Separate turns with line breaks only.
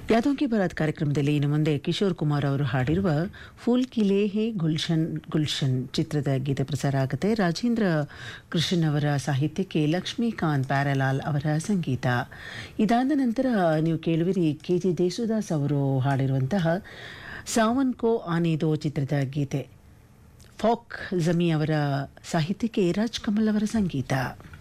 ಯಾದೋಂಕಿ ಬರಾತ್ ಕಾರ್ಯಕ್ರಮದಲ್ಲಿ ಇನ್ನು ಮುಂದೆ ಕಿಶೋರ್ ಕುಮಾರ್ ಅವರು ಹಾಡಿರುವ ಫೂಲ್ ಕಿಲೇ ಹೇ ಗುಲ್ಶನ್ ಗುಲ್ಶನ್ ಚಿತ್ರದ ಗೀತೆ ಪ್ರಸಾರ ಆಗುತ್ತೆ. ರಾಜೇಂದ್ರ ಕೃಷ್ಣನ್ ಅವರ ಸಾಹಿತ್ಯಕ್ಕೆ ಲಕ್ಷ್ಮೀಕಾಂತ್ ಪ್ಯಾರಲಾಲ್ ಅವರ ಸಂಗೀತ. ಇದಾದ ನಂತರ ನೀವು ಕೇಳುವಿರಿ KG ದೇಸುದಾಸ್ ಅವರು ಹಾಡಿರುವಂತಹ ಸಾವನ್ ಕೋ ಆನೆ ದೋ ಚಿತ್ರದ ಗೀತೆ. ಫಾಕ್ ಜಮಿ ಅವರ ಸಾಹಿತ್ಯಕ್ಕೆ ರಾಜ್ ಕಮಲ್ ಅವರ ಸಂಗೀತ.